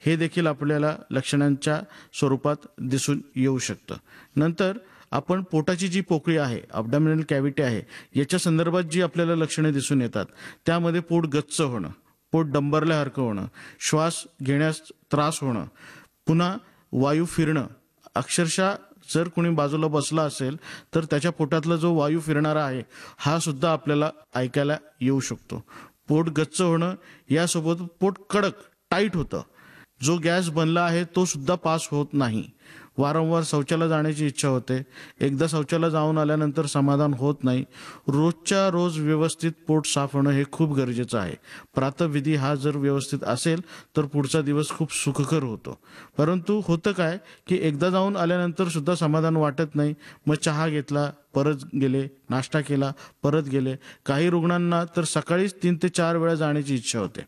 हे देखील आपल्याला लक्षणांच्या स्वरूपात दिसून येऊ शकतं. नंतर आपण पोटाची जी पोकळी आहे, अब्डॉमिनल कॅव्हिटी आहे, याच्या संदर्भात जी आपल्याला लक्षणे दिसून येतात त्यामध्ये पोट गच्च होणं, पोट डंबरल्यासारखं होणं, श्वास घेण्यास त्रास होणं, पुन्हा वायू फिरणं. अक्षरशः जर कोणी बाजूला बसला असेल तर त्याच्या पोटातला जो वायू फिरणारा आहे हा सुद्धा आपल्याला ऐकायला येऊ शकतो. पोट गच्च होणं यासोबत पोट कडक टाईट होतं. जो गॅस बनला आहे तो सुद्धा पास होत नाही. वारंवार शौचाला जाण्याची इच्छा होते. एकदा शौचाला जाऊन आल्यानंतर समाधान होत नाही. रोजच्या रोज व्यवस्थित पोट साफ होणं हे खूप गरजेचं आहे. प्रातःविधी हा जर व्यवस्थित असेल तर पुढचा दिवस खूप सुखकर होतो. परंतु होतं काय की एकदा जाऊन आल्यानंतर सुद्धा समाधान वाटत नाही. मग चहा घेतला, परत गेले, नाश्ता केला, परत गेले. काही रुग्णांना तर सकाळीच 3 ते 4 वेळा जाण्याची इच्छा होते.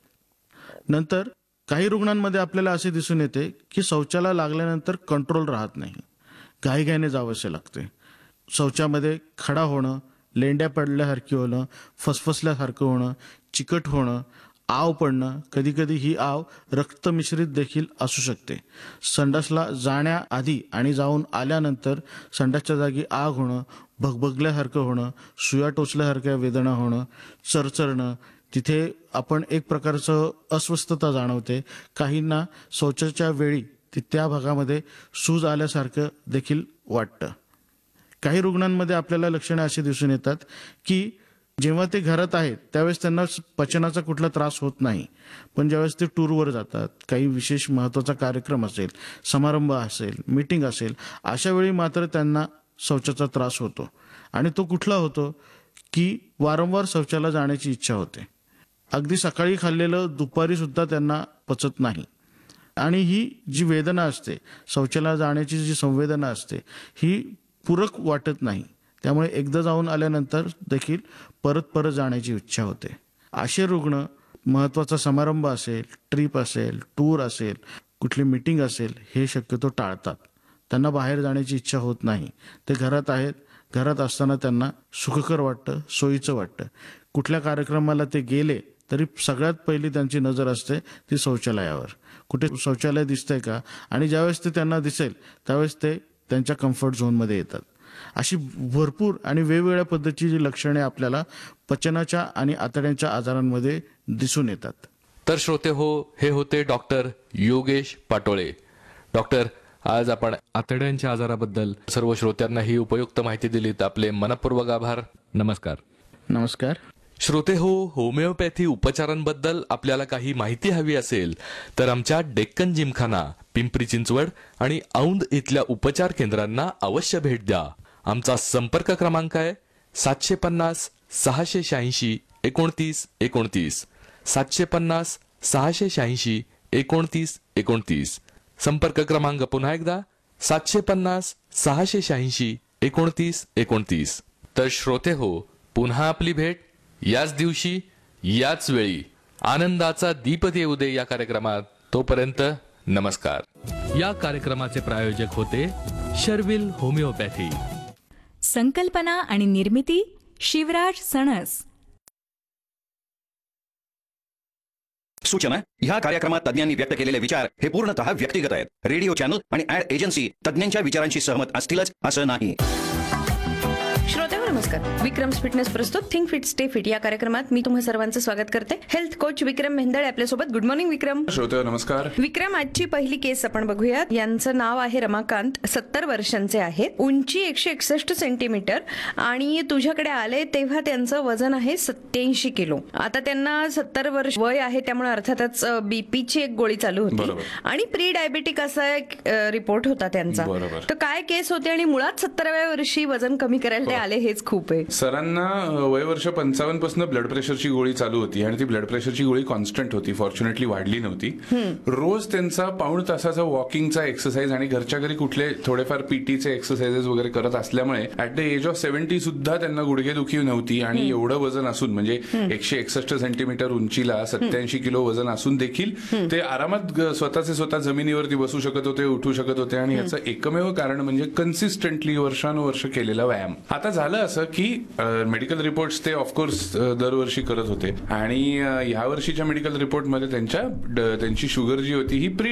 नंतर काही रुग्णांमध्ये आपल्याला असे दिसून येते की शौचाला लागल्यानंतर कंट्रोल राहत नाही. घाईघाईने जावंसे लागते. शौचामध्ये खडा होणं, लेंड्या पडल्यासारखी होणं, फसफसल्यासारखं होणं, चिकट होणं, आव पडणं. कधीकधी ही आव रक्तमिश्रित देखील असू शकते. संडासला जाण्याआधी आणि जाऊन आल्यानंतर संडासच्या जागी आग होणं, भगभगल्यासारखं होणं, सुया टोचल्यासारख्या वेदना होणं, चरचरणं. तिथे आपण एक प्रकारचं अस्वस्थता जाणवते. काहींना शौचाच्या वेळी त्या भागामध्ये सूज आल्यासारखं देखील वाटतं. काही रुग्णांमध्ये आपल्याला लक्षणे अशी दिसून येतात की जेव्हा ते घरात आहेत त्यावेळेस त्यांना पचनाचा कुठला त्रास होत नाही, पण ज्यावेळेस ते टूरवर जातात, काही विशेष महत्त्वाचा कार्यक्रम असेल, समारंभ असेल, मीटिंग असेल, अशा वेळी मात्र त्यांना शौचाचा त्रास होतो. आणि तो कुठला होतो की वारंवार शौचाला जाण्याची इच्छा होते. अगदी सकाळी खाल्लेलं दुपारी सुद्धा त्यांना पचत नाही. आणि ही जी वेदना असते, शौचाला जाण्याची जी संवेदना असते, ही पूरक वाटत नाही. त्यामुळे एकदा जाऊन आल्यानंतर देखील परत जाण्याची इच्छा होते. असे रुग्ण महत्त्वाचा समारंभ असेल, ट्रिप असेल, टूर असेल, कुठली मीटिंग असेल, हे शक्यतो टाळतात. त्यांना बाहेर जाण्याची इच्छा होत नाही. ते घरात आहेत. घरात असताना त्यांना सुखकर वाटतं, सोयीचं वाटतं. कुठल्या कार्यक्रमाला ते गेले तरी सगळ्यात पहिली त्यांची नजर असते ती शौचालयावर. कुठे शौचालय दिसतंय का, आणि ज्यावेळेस ते त्यांना दिसेल त्यावेळेस ते त्यांच्या कम्फर्ट झोनमध्ये येतात. अशी भरपूर आणि वेगवेगळ्या पद्धतीची लक्षणे आपल्याला पचनाच्या आणि आतड्यांच्या आजारांमध्ये दिसून येतात. तर श्रोते हो, हे होते डॉक्टर योगेश पाटोळे. डॉक्टर, आज आपण आतड्यांच्या आजाराबद्दल सर्व श्रोत्यांना ही उपयुक्त माहिती दिलीत. आपले मनपूर्वक आभार. नमस्कार. नमस्कार. श्रोते हो, होमिओपॅथी उपचारांबद्दल आपल्याला काही माहिती हवी असेल तर आमच्या डेक्कन जिमखाना, पिंपरी चिंचवड आणि औंध इथल्या उपचार केंद्रांना अवश्य भेट द्या. आमचा संपर्क क्रमांक आहे 750 686 29 29, 750 686 29 29. संपर्क क्रमांक पुन्हा एकदा 750 686 29 29. तर श्रोते हो, पुन्हा आपली भेट याच दिवशी, याच वेळी. आनंदाचा दीप देऊ दे या कार्यक्रमात. तोपर्यंत नमस्कार. या कार्यक्रमाचे प्रायोजक होते शर्विल होमिओपॅथी. संकल्पना आणि निर्मिती शिवराज सणस. सूचना: ह्या कार्यक्रमात तज्ञांनी व्यक्त केलेले विचार हे पूर्णतः व्यक्तिगत आहेत. रेडिओ चॅनल आणि ऍड एजन्सी तज्ञांच्या विचारांशी सहमत असतीलच असं नाही. श्रोतेहो नमस्कार. विक्रम्स फिटनेस प्रस्तुत थिंक फिट स्टे फिट या कार्यक्रमात मी तुम्हा सर्वांचं स्वागत करते. हेल्थ कोच विक्रम मेहंदळे आपल्यासोबत. गुड मॉर्निंग विक्रम. श्रोतेहो नमस्कार. विक्रम, आजची पहिली केस आपण बघूयात. यांचं नाव आहे रमाकांत, 70 वर्षांचे आहेत, उंची 161 सेंटीमीटर आणि तुझ्याकडे आले तेव्हा त्यांचं वजन आहे 87 किलो. आता त्यांना 70 वर्ष वय आहे, त्यामुळे अर्थातच बीपीची एक गोळी चालू होती आणि प्री डायबेटिक असा एक रिपोर्ट होता त्यांचा. तर काय केस होते आणि मुळात 70व्या वर्षी वजन कमी करायला ते आले, हेच खूप आहे. सरांना वय वर्ष 55 पासून ब्लड प्रेशरची गोळी चालू होती आणि ती ब्लड प्रेशरची गोळी कॉन्स्टंट होती, फॉर्च्युनेटली वाढली नव्हती. रोज त्यांचा पाऊण तासाचा वॉकिंगचा एक्सरसाइज आणि घरच्या घरी कुठले थोडेफार पीटीचे एक्सरसाइजेस वगैरे करत असल्यामुळे ऍट द एज ऑफ 70 सुद्धा त्यांना गुडघेदुखी नव्हती. आणि एवढं वजन असून, म्हणजे 161 सेंटीमीटर उंचीला 87 किलो वजन असून देखील ते आरामात स्वतः जमिनीवरती बसू शकत होते, उठू शकत होते. आणि याचं एकमेव कारण म्हणजे कन्सिस्टंटली वर्षानुवर्ष केलेला व्यायाम. आता झालं असं की मेडिकल रिपोर्ट्स ते ऑफकोर्स दरवर्षी करत होते आणि ह्या वर्षीच्या मेडिकल रिपोर्टमध्ये त्यांची शुगर जी होती ही प्री